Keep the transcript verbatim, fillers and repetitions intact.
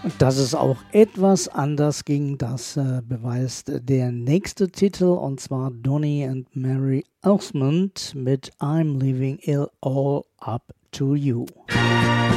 Dass es auch etwas anders ging, das äh, beweist der nächste Titel, und zwar Donny and Mary Osmond mit I'm Leaving It All Up to You.